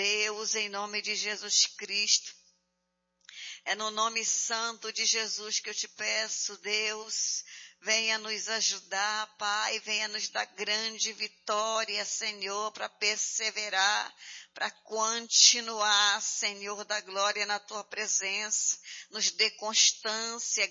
Deus, em nome de Jesus Cristo. É no nome santo de Jesus que eu te peço, Deus, venha nos ajudar, Pai, venha nos dar grande vitória, Senhor, para perseverar, para continuar, Senhor da glória, na tua presença. Nos dê constância,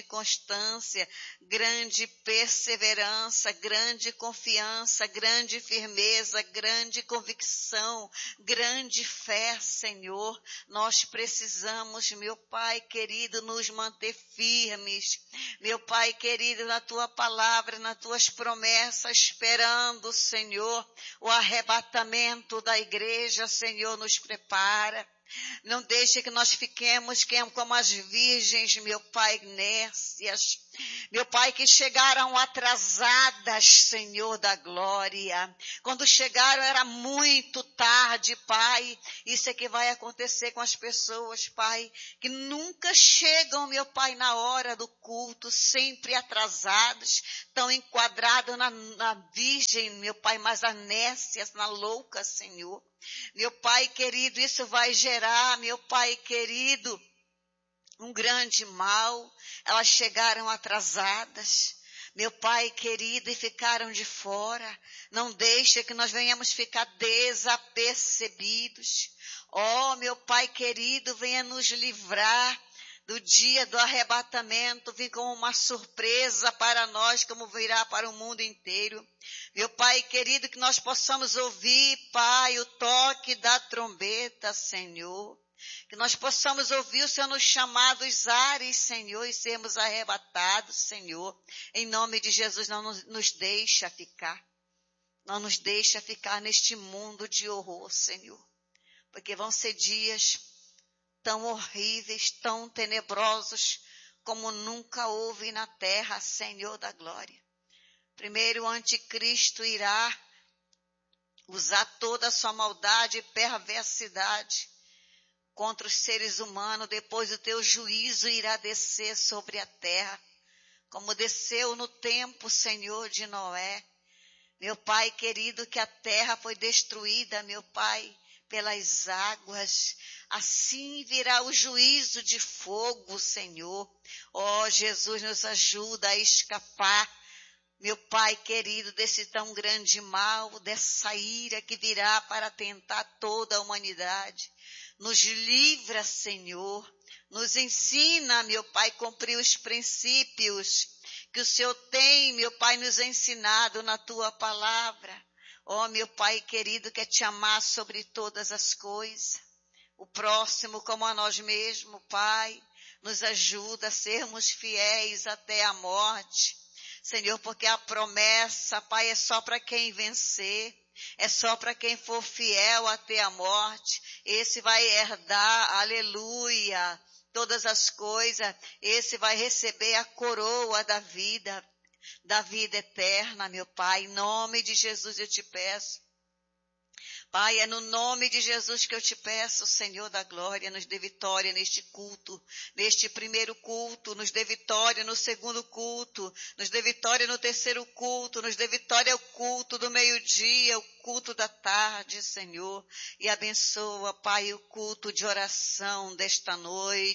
grande perseverança, grande confiança, grande firmeza, grande convicção, grande fé, Senhor. Nós precisamos, meu Pai querido, nos manter firmes. Meu Pai querido, na tua palavra, nas tuas promessas, esperando, Senhor, o arrebatamento da igreja, Senhor, nos prepara. Não deixe que nós fiquemos como as virgens, meu Pai, nércias. Meu Pai, que chegaram atrasadas, Senhor da glória. Quando chegaram era muito tarde, Pai. Isso é que vai acontecer com as pessoas, Pai, que nunca chegam, meu Pai, na hora do culto, sempre atrasados, estão enquadrados na virgem, meu Pai, mas a nércias, na louca, Senhor. Meu Pai querido, isso vai gerar, meu Pai querido, um grande mal. Elas chegaram atrasadas, meu Pai querido, e ficaram de fora. Não deixe que nós venhamos ficar desapercebidos. Oh, meu Pai querido, venha nos livrar do dia do arrebatamento, vem como uma surpresa para nós, como virá para o mundo inteiro. Meu Pai querido, que nós possamos ouvir, Pai, o toque da trombeta, Senhor. Que nós possamos ouvir o Senhor nos chamar dos ares, Senhor, e sermos arrebatados, Senhor. Em nome de Jesus, não nos deixa ficar. Não nos deixa ficar neste mundo de horror, Senhor. Porque vão ser dias tão horríveis, tão tenebrosos, como nunca houve na terra, Senhor da glória. Primeiro o anticristo irá usar toda a sua maldade e perversidade contra os seres humanos. Depois o teu juízo irá descer sobre a terra, como desceu no tempo, Senhor, de Noé. Meu Pai querido, que a terra foi destruída, meu Pai, pelas águas. Assim virá o juízo de fogo, Senhor. Ó, Jesus, nos ajuda a escapar, meu Pai querido, desse tão grande mal, dessa ira que virá para tentar toda a humanidade. Nos livra, Senhor. Nos ensina, meu Pai, a cumprir os princípios que o Senhor tem, meu Pai, nos ensinado na tua palavra. Ó, meu Pai querido, quer te amar sobre todas as coisas. O próximo como a nós mesmos, Pai, nos ajuda a sermos fiéis até a morte. Senhor, porque a promessa, Pai, é só para quem vencer. É só para quem for fiel até a morte. Esse vai herdar, aleluia, todas as coisas. Esse vai receber a coroa da vida eterna, meu Pai. Em nome de Jesus eu te peço. Pai, é no nome de Jesus que eu te peço, Senhor da glória, nos dê vitória neste culto, neste primeiro culto, nos dê vitória no segundo culto, nos dê vitória no terceiro culto, nos dê vitória ao culto do meio-dia, o culto da tarde, Senhor, e abençoa, Pai, o culto de oração desta noite.